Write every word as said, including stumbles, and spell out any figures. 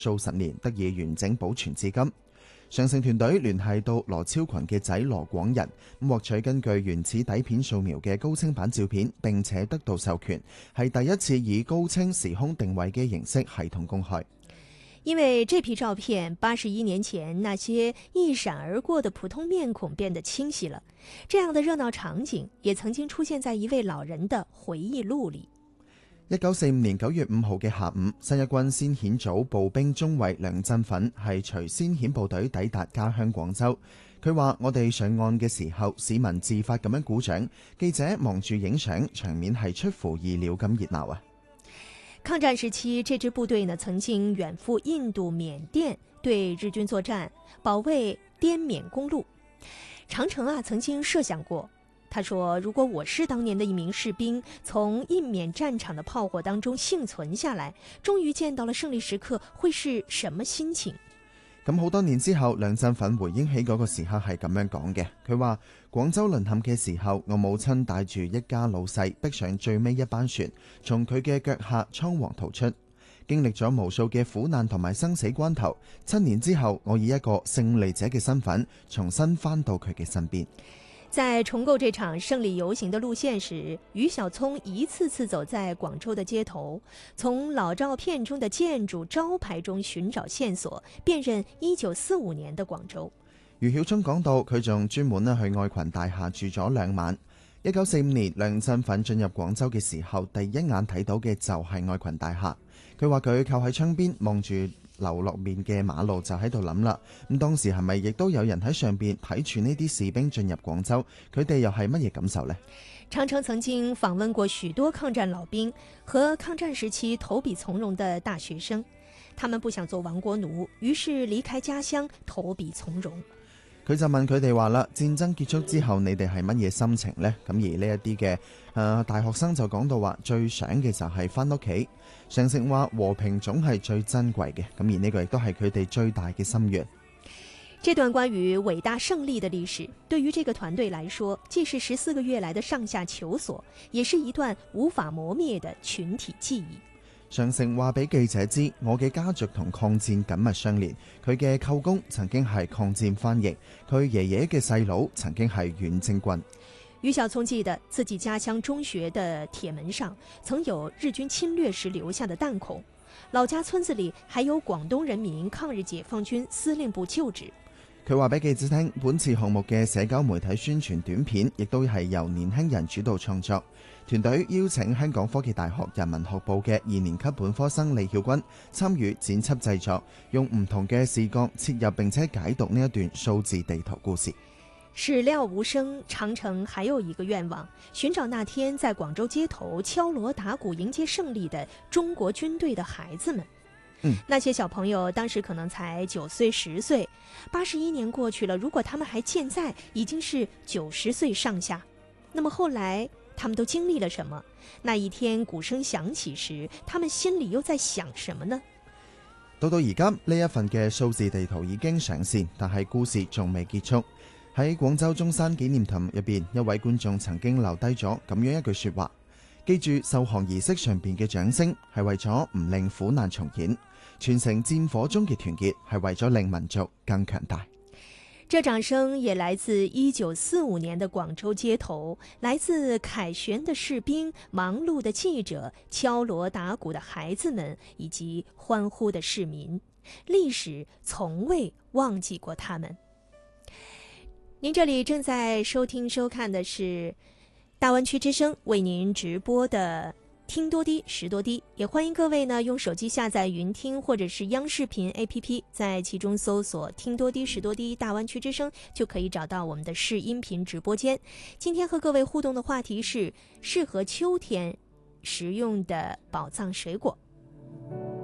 數十年得以完整保存至今。上城團隊聯繫到羅超群嘅仔羅廣仁，咁獲取根據原始底片掃描嘅高清版照片，並且得到授權，係第一次以高清時空定位嘅形式系統公開。 因為這批照片八十一年前那些一閃而過的普通面孔變得清晰了，這樣的熱鬧場景也曾經出現在一位老人的回憶錄裏。 一九四五年九月五號嘅下午，新一軍先遣組步兵中尉梁振奮係隨先遣部隊抵達家鄉廣州。佢話：我哋上岸嘅時候，市民自發咁樣鼓掌，記者忙住影相，場面係出乎意料咁熱鬧啊！ 抗戰時期，這支部隊呢曾經遠赴印度、緬甸對日軍作戰，保衛滇緬公路。長城啊曾經設想過，他說：如果我是當年的一名士兵，從印緬戰場的炮火當中幸存下來，終於見到了勝利時刻，會是什麼心情？ 咁好多年之後，梁振奮回憶起嗰個時刻係咁樣講嘅。佢話：廣州淪陷嘅時候，我母親帶住一家老細，逼上最尾一班船，從佢嘅腳下倉皇逃出，經歷咗無數嘅苦難同埋生死關頭。七年之後，我以一個勝利者嘅身份，重新返到佢嘅身邊。 在重構這場勝利遊行的路線時，余曉聰一次次走在廣州的街頭，從老照片中的建築招牌中尋找線索，辨認一九四五年的廣州。 余曉聰講到，佢仲專門去愛群大廈住咗兩晚。一九四五年梁振奮進入廣州嘅時候，第一眼睇到嘅就係愛群大廈。佢話佢靠喺窗邊望住流落面嘅馬路，就喺度諗啦。咁當時係咪亦都有人喺上邊睇住呢啲士兵進入廣州？佢哋又係乜嘢感受呢？ 長城曾經訪問過許多抗戰老兵和抗戰時期投筆從戎的大學生，他們不想做亡國奴，於是離開家鄉投筆從戎。 佢就問佢哋話啦：戰爭結束之後，你哋係乜嘢心情呢？咁而呢一啲嘅誒大學生就講到話，最想嘅就係翻屋企。上城話和平總係最珍貴嘅，咁而呢個亦都係佢哋最大嘅心願。 這段關於偉大勝利的歷史，對於這個團隊來說，既是十四個月來的上下求索，也是一段無法磨滅的群體記憶。 上城話俾記者知，我嘅家族同抗戰緊密相連。佢嘅舅公曾經係抗戰翻譯，佢爺爺嘅細佬曾經係遠征軍。 余曉聰記得自己家鄉中學的鐵門上曾有日軍侵略時留下的彈孔，老家村子裏還有廣東人民抗日解放軍司令部舊址。 佢話俾記者聽，本次項目嘅社交媒體宣傳短片亦都係由年輕人主導創作。團隊邀請香港科技大學人文學部嘅二年級本科生李曉君參與剪輯製作，用唔同嘅視角切入並且解讀呢一段數字地圖故事。 始料無聲，長城還有一個願望，尋找那天在廣州街頭敲鑼打鼓迎接勝利的中國軍隊的孩子們。 嗯， 那些小朋友當時可能才九歲十歲，八十一年過去了，如果他們還健在，已經是九十歲上下。那麼後來他們都經歷了什麼？那一天鼓聲響起時，他們心裡又在想什麼呢？ 到到而家呢一份嘅數字地圖已經上線，但係故事仲未結束。喺廣州中山紀念堂入邊，一位觀眾曾經留低咗咁樣一句說話：記住受降儀式上邊嘅掌聲係為咗唔令苦難重演，傳承戰火中嘅團結係為咗令民族更強大。 這掌聲也來自一九四五年的廣州街頭，來自凱旋的士兵、忙碌的記者、敲鑼打鼓的孩子們以及歡呼的市民。歷史從未忘記過他們。您這裡正在收聽收看的是大灣區之聲為您直播的聽多啲識多啲，也歡迎各位呢用手機下載雲聽或者是央視頻 A P P， 在其中搜索聽多啲識多啲大灣區之聲，就可以找到我們的視音頻直播間。今天和各位互動的話題是適合秋天食用的寶藏水果。